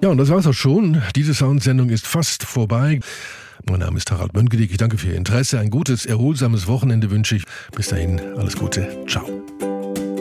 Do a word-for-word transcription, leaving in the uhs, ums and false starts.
Ja, und das war's auch schon. Diese Soundsendung ist fast vorbei. Mein Name ist Harald Mönkediek. Ich danke für Ihr Interesse. Ein gutes, erholsames Wochenende wünsche ich. Bis dahin, alles Gute. Ciao.